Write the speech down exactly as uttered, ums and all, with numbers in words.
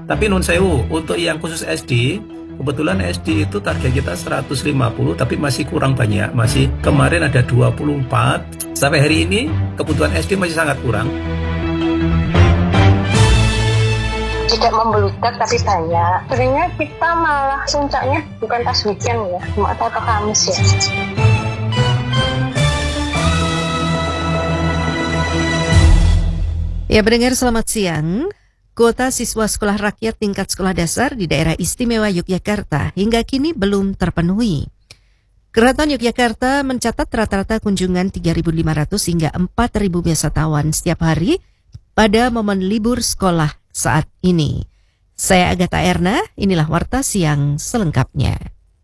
Tapi nun sewu, untuk yang khusus S D, kebetulan S D itu target kita seratus lima puluh, tapi masih kurang banyak. Masih kemarin ada dua puluh empat. Sampai hari ini kebutuhan S D masih sangat kurang. Tidak membludak tapi banyak. Sebenarnya kita malah puncaknya bukan pas weekend ya, cuma atau ke Kamis ya. Ya, pendengar selamat siang. Kuota siswa sekolah rakyat tingkat sekolah dasar di daerah istimewa Yogyakarta hingga kini belum terpenuhi. Keraton Yogyakarta mencatat rata-rata kunjungan tiga ribu lima ratus hingga empat ribu wisatawan setiap hari pada momen libur sekolah saat ini. Saya Agatha Erna, inilah Warta Siang selengkapnya.